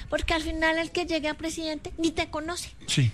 porque al final el que llegue a presidente ni te conoce. Sí.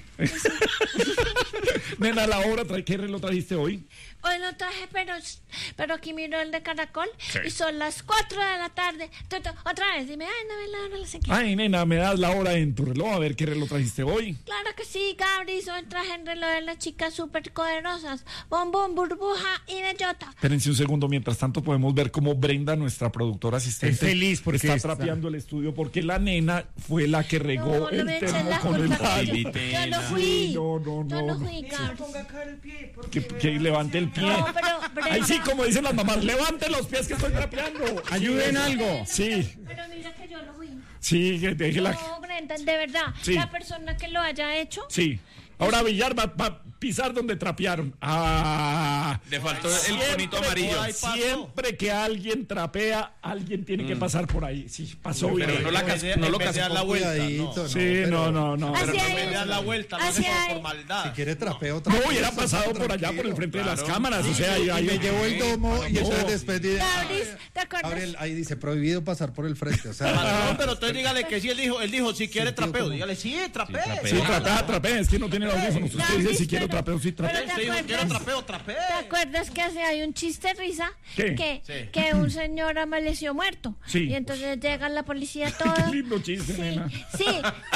Nena, la obra, ¿qué reloj trajiste hoy? Hoy lo traje, pero aquí miro el de Caracol, Sí. y son las 4 de la tarde. Otra vez, dime, ay, no me la hora, no sé qué. Ay, nena, me das la hora en tu reloj, a ver qué reloj trajiste hoy. Claro que sí, Gabri, hoy traje el reloj de las chicas súper poderosas. Bombón, burbuja y bellota. Espérense un segundo, mientras tanto podemos ver cómo Brenda, nuestra productora asistente, Es feliz porque está trapeando el estudio porque la nena fue la que regó No, no el me eches termo la con el culpa. agua. Yo no fui. No, Yo no fui, Gabri. Ponga acá el pie. Que levante el pie. No, pero Ahí sí, como dicen las mamás, levante los pies que estoy trapeando. Ayuden algo. Sí, Pero mira que yo no fui. sí, que deje la... No, Brenda, de verdad. Sí. La persona que lo haya hecho. Sí. Ahora Villar va a pisar donde trapearon. Ah. Le faltó el bonito amarillo. Siempre que alguien trapea, alguien tiene que pasar por ahí. Sí, pasó Pero Villar. no lo casó dar la con vuelta. cuidadito. Sí, no. Así Pero no hay- me das la vuelta, no así es hay- por maldad. Si quiere trapeo otra No, vez, hubiera pasado por allá, por el frente de las claro. cámaras. O sea, y me llevó el domo y entonces No. después dice, Gabri, ¿te acuerdas? Gabriel, ahí dice prohibido pasar por el frente, o sea, No, pero entonces dígale que sí, él dijo si quiere trapeo, dígale sí, trapeo. Sí, trapea, es que no tiene audífonos. Usted dice si quiero trapeo, sí trapeo. Pero Usted dijo quiero trapeo, trapeo. ¿Te acuerdas que hay un chiste risa? ¿Qué? Que un señor amaneció muerto. Sí. Y entonces llega la policía todo. Qué lindo chiste, nena. Sí.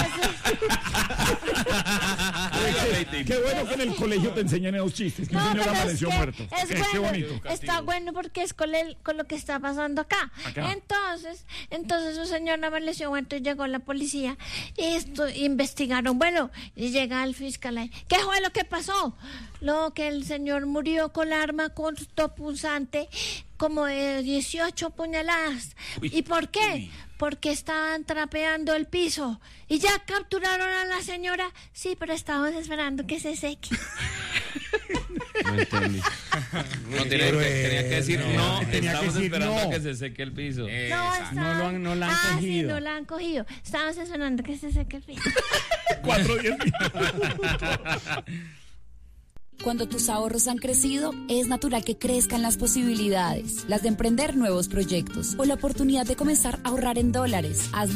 Qué bueno que en el colegio te enseñan esos chistes. Que un señor pero es amaneció que muerto. es Qué bueno, bonito. está bueno porque es con lo que está pasando acá. Entonces un señor amaneció muerto y llegó la policía y investigaron. Bueno, y llega el fiscal ahí. ¿Qué fue lo que pasó? Lo que el señor murió con arma cortopunzante como de 18 puñaladas. ¿Y por qué? Porque estaban trapeando el piso. ¿Y ya capturaron a la señora? Sí, pero estábamos esperando que se seque. No entendí. No, tenía que decir no. Tenía que Estamos decir esperando no. a que se seque el piso. No la han cogido. Sí, no la han cogido. Estábamos esperando que se seque el piso. 4:10. Cuando tus ahorros han crecido, es natural que crezcan las posibilidades, las de emprender nuevos proyectos o la oportunidad de comenzar a ahorrar en dólares. Haz